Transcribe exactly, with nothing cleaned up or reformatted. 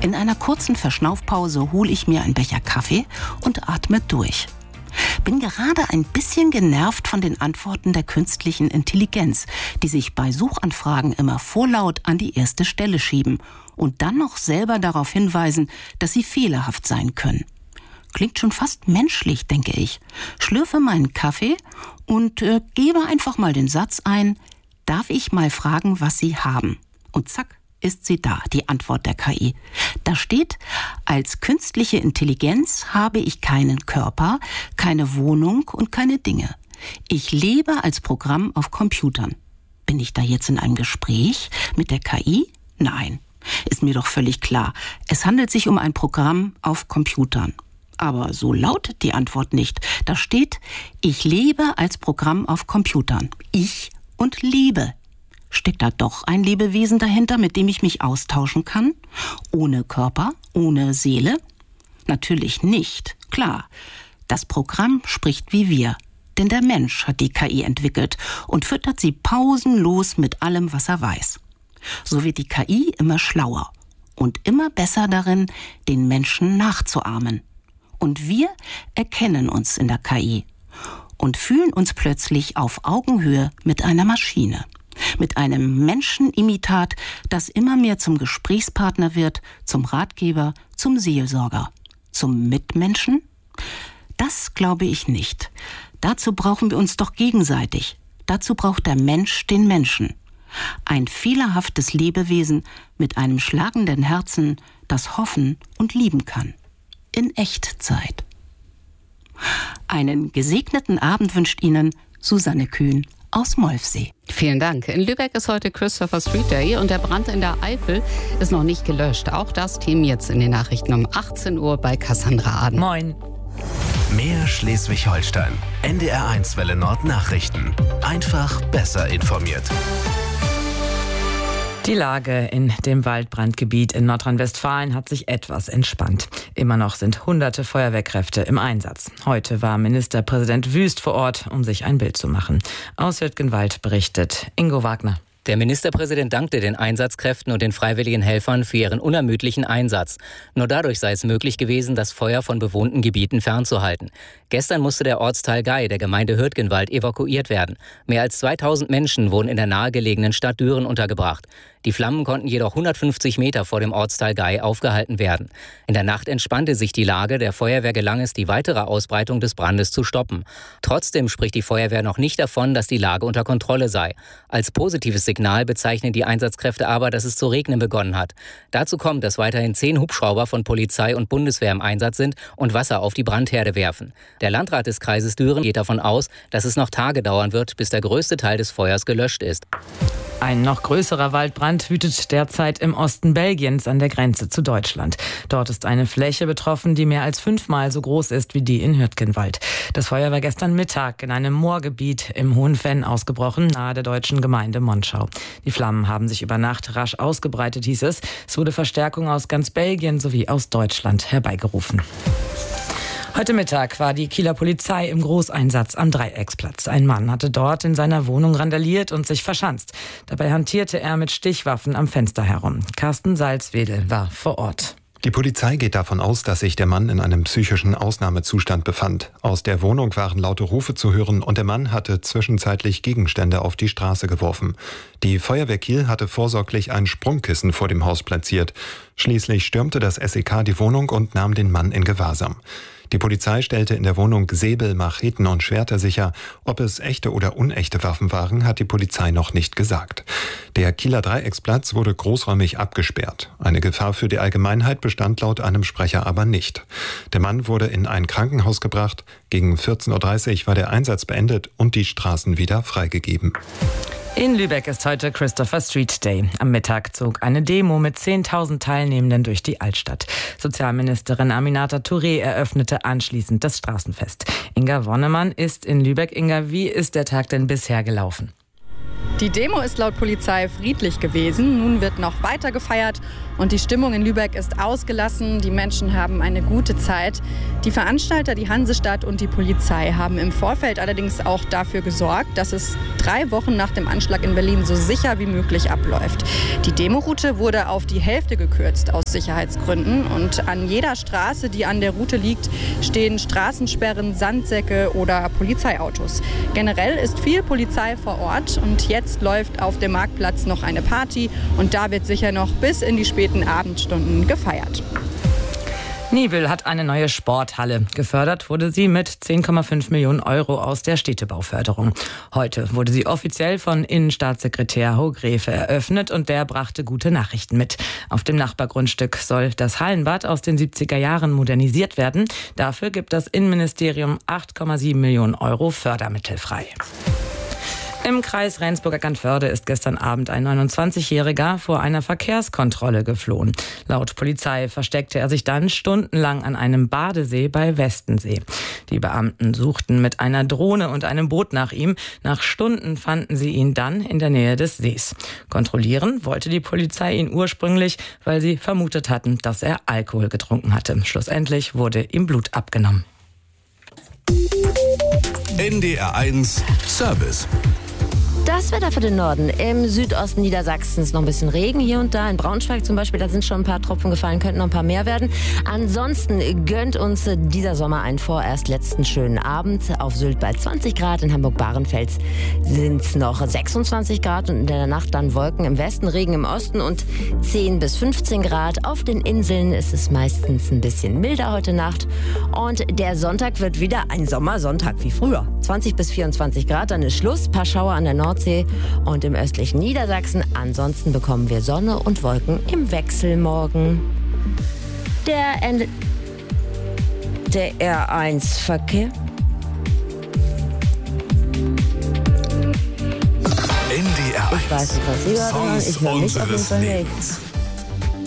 In einer kurzen Verschnaufpause hole ich mir einen Becher Kaffee und atme durch. Bin gerade ein bisschen genervt von den Antworten der künstlichen Intelligenz, die sich bei Suchanfragen immer vorlaut an die erste Stelle schieben und dann noch selber darauf hinweisen, dass sie fehlerhaft sein können. Klingt schon fast menschlich, denke ich. Schlürfe meinen Kaffee und äh, gebe einfach mal den Satz ein: Darf ich mal fragen, was Sie haben? Und zack, ist sie da, die Antwort der K I. Da steht: Als künstliche Intelligenz habe ich keinen Körper, keine Wohnung und keine Dinge. Ich lebe als Programm auf Computern. Bin ich da jetzt in einem Gespräch mit der K I? Nein, ist mir doch völlig klar. Es handelt sich um ein Programm auf Computern. Aber so lautet die Antwort nicht. Da steht: Ich lebe als Programm auf Computern. Ich und lebe. Steckt da doch ein Lebewesen dahinter, mit dem ich mich austauschen kann? Ohne Körper, ohne Seele? Natürlich nicht. Klar, das Programm spricht wie wir. Denn der Mensch hat die K I entwickelt und füttert sie pausenlos mit allem, was er weiß. So wird die K I immer schlauer und immer besser darin, den Menschen nachzuahmen. Und wir erkennen uns in der K I und fühlen uns plötzlich auf Augenhöhe mit einer Maschine. Mit einem Menschenimitat, das immer mehr zum Gesprächspartner wird, zum Ratgeber, zum Seelsorger. Zum Mitmenschen? Das glaube ich nicht. Dazu brauchen wir uns doch gegenseitig. Dazu braucht der Mensch den Menschen. Ein fehlerhaftes Lebewesen mit einem schlagenden Herzen, das hoffen und lieben kann. In Echtzeit. Einen gesegneten Abend wünscht Ihnen Susanne Kühn aus Molfsee. Vielen Dank. In Lübeck ist heute Christopher Street Day und der Brand in der Eifel ist noch nicht gelöscht. Auch das Thema jetzt in den Nachrichten um achtzehn Uhr bei Cassandra Aden. Moin. Mehr Schleswig-Holstein. N D R eins Welle Nord Nachrichten. Einfach besser informiert. Die Lage in dem Waldbrandgebiet in Nordrhein-Westfalen hat sich etwas entspannt. Immer noch sind hunderte Feuerwehrkräfte im Einsatz. Heute war Ministerpräsident Wüst vor Ort, um sich ein Bild zu machen. Aus Hürtgenwald berichtet Ingo Wagner. Der Ministerpräsident dankte den Einsatzkräften und den freiwilligen Helfern für ihren unermüdlichen Einsatz. Nur dadurch sei es möglich gewesen, das Feuer von bewohnten Gebieten fernzuhalten. Gestern musste der Ortsteil Gei der Gemeinde Hürtgenwald evakuiert werden. Mehr als zweitausend Menschen wurden in der nahegelegenen Stadt Düren untergebracht. Die Flammen konnten jedoch hundertfünfzig Meter vor dem Ortsteil Gei aufgehalten werden. In der Nacht entspannte sich die Lage. Der Feuerwehr gelang es, die weitere Ausbreitung des Brandes zu stoppen. Trotzdem spricht die Feuerwehr noch nicht davon, dass die Lage unter Kontrolle sei. Als positives Signal bezeichnen die Einsatzkräfte aber, dass es zu regnen begonnen hat. Dazu kommt, dass weiterhin zehn Hubschrauber von Polizei und Bundeswehr im Einsatz sind und Wasser auf die Brandherde werfen. Der Landrat des Kreises Düren geht davon aus, dass es noch Tage dauern wird, bis der größte Teil des Feuers gelöscht ist. Ein noch größerer Waldbrand wütet derzeit im Osten Belgiens an der Grenze zu Deutschland. Dort ist eine Fläche betroffen, die mehr als fünfmal so groß ist wie die in Hürtgenwald. Das Feuer war gestern Mittag in einem Moorgebiet im Hohen Venn ausgebrochen, nahe der deutschen Gemeinde Monschau. Die Flammen haben sich über Nacht rasch ausgebreitet, hieß es. Es wurde Verstärkung aus ganz Belgien sowie aus Deutschland herbeigerufen. Heute Mittag war die Kieler Polizei im Großeinsatz am Dreiecksplatz. Ein Mann hatte dort in seiner Wohnung randaliert und sich verschanzt. Dabei hantierte er mit Stichwaffen am Fenster herum. Carsten Salzwedel war vor Ort. Die Polizei geht davon aus, dass sich der Mann in einem psychischen Ausnahmezustand befand. Aus der Wohnung waren laute Rufe zu hören und der Mann hatte zwischenzeitlich Gegenstände auf die Straße geworfen. Die Feuerwehr Kiel hatte vorsorglich ein Sprungkissen vor dem Haus platziert. Schließlich stürmte das S E K die Wohnung und nahm den Mann in Gewahrsam. Die Polizei stellte in der Wohnung Säbel, Macheten und Schwerter sicher. Ob es echte oder unechte Waffen waren, hat die Polizei noch nicht gesagt. Der Kieler Dreiecksplatz wurde großräumig abgesperrt. Eine Gefahr für die Allgemeinheit bestand laut einem Sprecher aber nicht. Der Mann wurde in ein Krankenhaus gebracht. Gegen vierzehn Uhr dreißig war der Einsatz beendet und die Straßen wieder freigegeben. In Lübeck ist heute Christopher Street Day. Am Mittag zog eine Demo mit zehntausend Teilnehmenden durch die Altstadt. Sozialministerin Aminata Touré eröffnete anschließend das Straßenfest. Inga Wonnemann ist in Lübeck. Inga, wie ist der Tag denn bisher gelaufen? Die Demo ist laut Polizei friedlich gewesen. Nun wird noch weiter gefeiert und die Stimmung in Lübeck ist ausgelassen. Die Menschen haben eine gute Zeit. Die Veranstalter, die Hansestadt und die Polizei haben im Vorfeld allerdings auch dafür gesorgt, dass es drei Wochen nach dem Anschlag in Berlin so sicher wie möglich abläuft. Die Demoroute wurde auf die Hälfte gekürzt aus Sicherheitsgründen und an jeder Straße, die an der Route liegt, stehen Straßensperren, Sandsäcke oder Polizeiautos. Generell ist viel Polizei vor Ort und jetzt Jetzt läuft auf dem Marktplatz noch eine Party und da wird sicher noch bis in die späten Abendstunden gefeiert. Nibel hat eine neue Sporthalle. Gefördert wurde sie mit zehn Komma fünf Millionen Euro aus der Städtebauförderung. Heute wurde sie offiziell von Innenstaatssekretär Hogrefe eröffnet und der brachte gute Nachrichten mit. Auf dem Nachbargrundstück soll das Hallenbad aus den siebziger Jahren modernisiert werden. Dafür gibt das Innenministerium acht Komma sieben Millionen Euro Fördermittel frei. Im Kreis Rendsburg-Eckernförde ist gestern Abend ein neunundzwanzigjähriger vor einer Verkehrskontrolle geflohen. Laut Polizei versteckte er sich dann stundenlang an einem Badesee bei Westensee. Die Beamten suchten mit einer Drohne und einem Boot nach ihm. Nach Stunden fanden sie ihn dann in der Nähe des Sees. Kontrollieren wollte die Polizei ihn ursprünglich, weil sie vermutet hatten, dass er Alkohol getrunken hatte. Schlussendlich wurde ihm Blut abgenommen. N D R eins Service. Das Wetter für den Norden. Im Südosten Niedersachsens noch ein bisschen Regen hier und da. In Braunschweig zum Beispiel, da sind schon ein paar Tropfen gefallen, könnten noch ein paar mehr werden. Ansonsten gönnt uns dieser Sommer einen vorerst letzten schönen Abend. Auf Sylt bei zwanzig Grad, in Hamburg-Bahrenfels sind es noch sechsundzwanzig Grad und in der Nacht dann Wolken im Westen, Regen im Osten und zehn bis fünfzehn Grad. Auf den Inseln ist es meistens ein bisschen milder heute Nacht. Und der Sonntag wird wieder ein Sommersonntag wie früher. zwanzig bis vierundzwanzig Grad, dann ist Schluss. Ein paar Schauer an der Nordsee und im östlichen Niedersachsen. Ansonsten bekommen wir Sonne und Wolken im Wechsel morgen. Der Ende der R eins Verkehr. N D R eins. Ich weiß nicht, was Sie hören. Ich höre mich auf jeden Fall nicht.